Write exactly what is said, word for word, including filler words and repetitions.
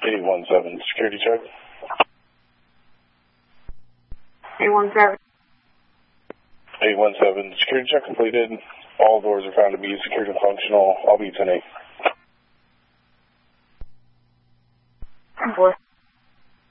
eight one seven, security check. eight one seven. eight one seven, security check completed. All doors are found to be secured and functional. I'll be ten eight. Boy.